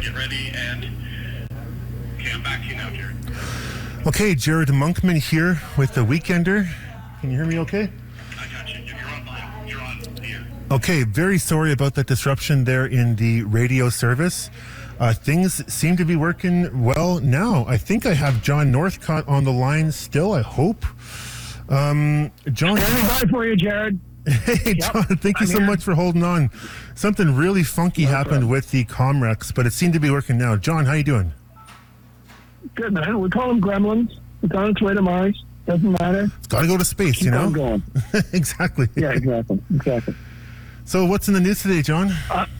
get ready, and okay, I'm back to you now, Jared. Okay, Jared Monkman here with The Weekender. Can you hear me okay? I got you. You're on. You're on here. Okay, very sorry about that disruption there in the radio service. Things seem to be working well now. I think I have John Northcott on the line still, I hope. John... Standing by for you, Jared. Hey, John, thank you so much for holding on. Something really funky happened with the Comrex, but it seemed to be working now. John, how you doing? Good, man. We call them gremlins. It's on its way to Mars. Doesn't matter. It's got to go to space, Keep you know? on going. Exactly. Yeah, exactly. So what's in the news today, John?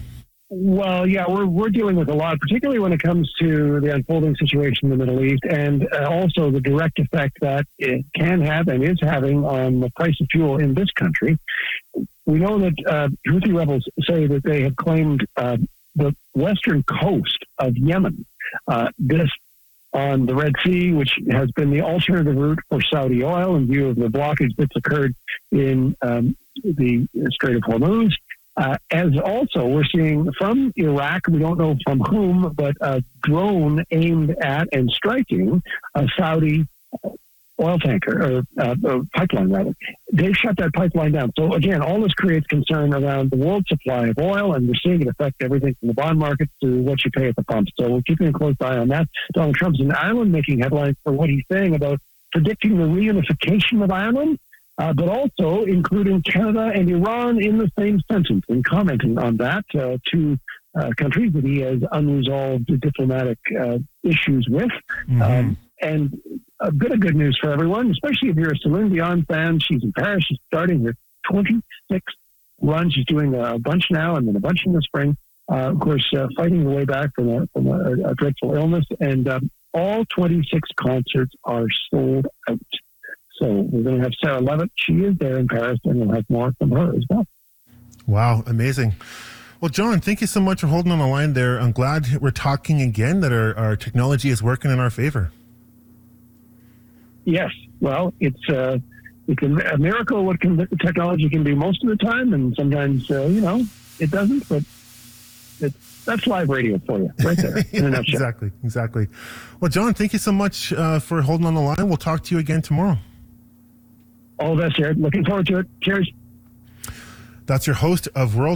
Well, yeah, we're dealing with a lot, particularly when it comes to the unfolding situation in the Middle East, and also the direct effect that it can have and is having on the price of fuel in this country. We know that Houthi rebels say that they have claimed the western coast of Yemen. This on the Red Sea, which has been the alternative route for Saudi oil in view of the blockage that's occurred in the Strait of Hormuz. As also, we're seeing from Iraq, we don't know from whom, but a drone aimed at and striking a Saudi oil tanker, or pipeline rather. They've shut that pipeline down. So again, all this creates concern around the world supply of oil, and we're seeing it affect everything from the bond market to what you pay at the pump. So we're keeping a close eye on that. Donald Trump's in Ireland making headlines for what he's saying about predicting the reunification of Ireland, but also including Canada and Iran in the same sentence, and commenting on that, two countries that he has unresolved diplomatic issues with. Mm-hmm. And a bit of good news for everyone, especially if you're a Celine Dion fan. She's in Paris. She's starting her 26th run. She's doing a bunch now and then a bunch in the spring. Of course, fighting the way back from a dreadful illness. And all 26 concerts are sold out. So we're going to have Sarah Levitt. She is there in Paris, and we'll have more from her as well. Wow, amazing. Well, John, thank you so much for holding on the line there. I'm glad we're talking again, that our technology is working in our favor. Yes. Well, it's a miracle what technology can do most of the time, and sometimes, it doesn't, but that's live radio for you right there in a nutshell. Exactly. Well, John, thank you so much for holding on the line. We'll talk to you again tomorrow. All the best, Jared. Looking forward to it. Cheers. That's your host of World